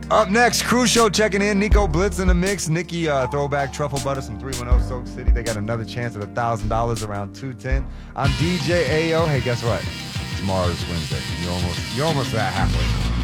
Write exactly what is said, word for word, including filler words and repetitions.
Up next, Cruise Show checking in. Nico Blitz in the mix. Nikki uh, Throwback Truffle Butters from three one zero Soak City. They got another chance at one thousand dollars around two ten. I'm D J Ayo. Hey, guess what? Tomorrow is Wednesday. You're almost, you're almost that halfway.